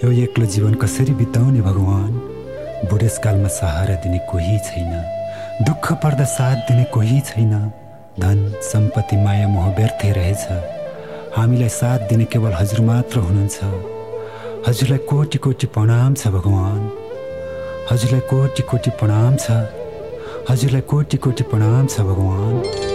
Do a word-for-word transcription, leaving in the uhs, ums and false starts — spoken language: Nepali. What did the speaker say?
यो एक्लो जीवन कसरी बिताउने भगवान? बुढेसकालमा सहारा दिने कोही छैन, दुःख पर्दा साथ दिने कोही छैन। धन सम्पत्ति माया मोह व्यर्थै रहेछ, हामीलाई साथ दिने केवल हजुर मात्र हुनुहुन्छ। हजुरलाई कोटि कोटि प्रणाम छ भगवान, हजुरलाई कोटि कोटि प्रणाम छ, हजुरलाई कोटि कोटि प्रणाम छ भगवान।